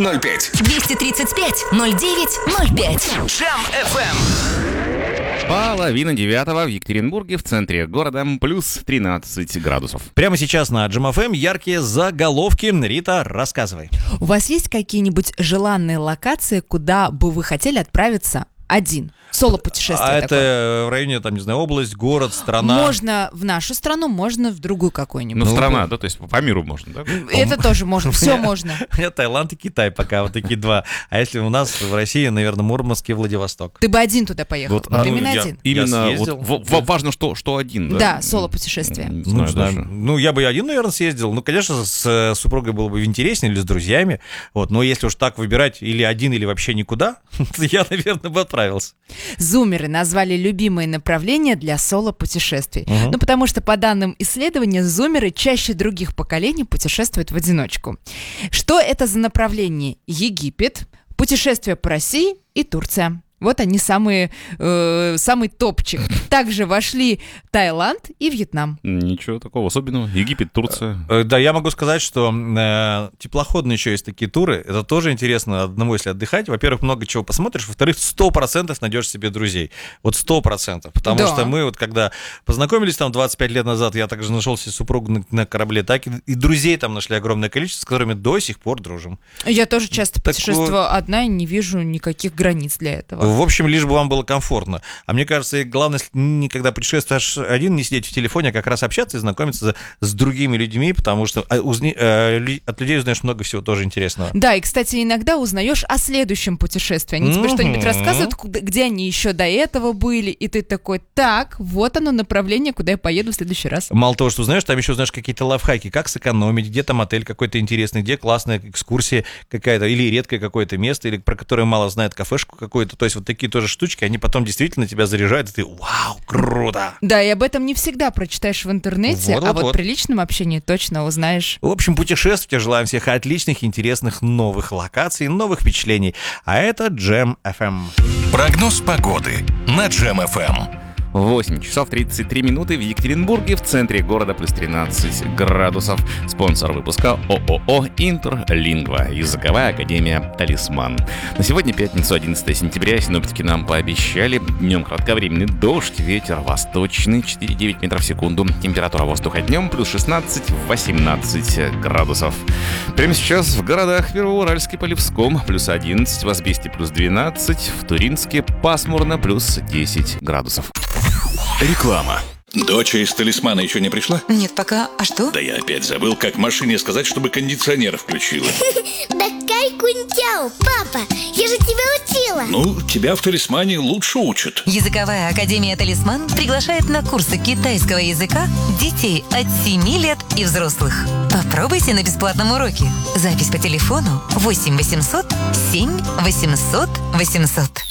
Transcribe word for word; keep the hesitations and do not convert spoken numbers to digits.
ноль пять. двести тридцать пять ноль девять ноль пять. Джем эф эм. Половина девятого в Екатеринбурге, в центре города, плюс тринадцать градусов. Прямо сейчас на Джем эф эм яркие заголовки. Рита, рассказывай. У вас есть какие-нибудь желанные локации, куда бы вы хотели отправиться один? Соло-путешествие А такое. это в районе, там, не знаю, область, город, страна? Можно в нашу страну, можно в другую какую-нибудь. Ну, страна, да, то есть по миру можно, да? Это тоже можно, все можно. У меня Таиланд и Китай пока вот такие два. А если у нас в России, наверное, Murmansk и Владивосток. Ты бы один туда поехал, Вот, вот а, именно я- один. Именно Я съездил. вот, в- в- важно, что, что один, да? Да, соло-путешествие. Не Ну, знаю не знаю. даже. Ну, я бы и один, наверное, съездил. Ну, конечно, с э, супругой было бы интереснее или с друзьями. Вот. Но если уж так выбирать или один, или вообще никуда, то я, наверное, бы отправился. Зумеры назвали любимые направления для соло-путешествий. Мгм. Ну, потому что, по данным исследования, зумеры чаще других поколений путешествуют в одиночку. Что это за направление? Египет, путешествие по России и Турция. Вот они самые, э, самый топчик. Также вошли Таиланд и Вьетнам. Ничего такого особенного. Египет, Турция. Э, Да, я могу сказать, что э, теплоходные еще есть такие туры. Это тоже интересно одному, если отдыхать. Во-первых, много чего посмотришь. Во-вторых, сто процентов найдешь себе друзей. Вот сто процентов. Потому Да. что мы вот когда познакомились там двадцать пять лет назад, я также нашел себе супругу на, на корабле, так и, и друзей там нашли огромное количество, с которыми до сих пор дружим. Я тоже часто Так путешествую одна и не вижу никаких границ для этого. В общем, лишь бы вам было комфортно. А мне кажется, и главное, если никогда путешествуешь один, не сидеть в телефоне, а как раз общаться и знакомиться с другими людьми, потому что а, узни- э, ли- от людей узнаешь много всего тоже интересного. Да, и, кстати, иногда узнаешь о следующем путешествии. Они тебе Мгм. что-нибудь рассказывают, куда- где они еще до этого были, и ты такой, так, вот оно направление, куда я поеду в следующий раз. Мало того, что узнаешь, там еще узнаешь какие-то лайфхаки, как сэкономить, где там отель какой-то интересный, где классная экскурсия какая-то, или редкое какое-то место, или про которое мало знает кафешку какую-то. То есть вот такие тоже штучки, они потом действительно тебя заряжают, и ты, вау, круто! Да, и об этом не всегда прочитаешь в интернете, а вот Вот-вот-вот. при личном общении точно узнаешь. В общем, путешествуйте, желаем всех отличных, интересных, новых локаций, новых впечатлений. А это Джем эф эм. Прогноз погоды на Джем эф эм. восемь часов тридцать три минуты в Екатеринбурге, в центре города, плюс тринадцать градусов. Спонсор выпуска ООО «Интерлингва», языковая академия «Талисман». На сегодня, пятницу, одиннадцатое сентября, синоптики нам пообещали. Днем кратковременный дождь, ветер восточный, четыре девять метров в секунду. Температура воздуха днем плюс шестнадцать восемнадцать градусов. Прямо сейчас в городах Первоуральске, Полевском плюс одиннадцать, в Азбесте плюс двенадцать, в Туринске пасмурно плюс десять градусов. Реклама. Доча из «Талисмана» еще не пришла? Нет, пока. А что? Да я опять забыл, как машине сказать, чтобы кондиционер включила. Да кай кунтяу, папа, я же тебя учила. Ну, тебя в «Талисмане» лучше учат. Языковая академия «Талисман» приглашает на курсы китайского языка детей от семи лет и взрослых. Попробуйте на бесплатном уроке. Запись по телефону восемь восемьсот семь восемьсот восемьсот.